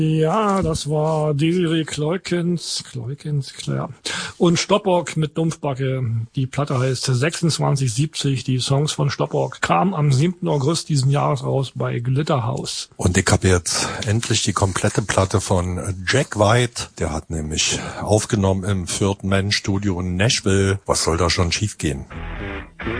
Ja, das war Desiree Kleukens, ja. Und Stoppock mit Dumpfbacke. Die Platte heißt 2670. Die Songs von Stoppock kamen am 7. August diesen Jahres raus bei Glitterhouse. Und ich habe jetzt endlich die komplette Platte von Jack White. Der hat nämlich aufgenommen im 4. Man Studio in Nashville. Was soll da schon schiefgehen?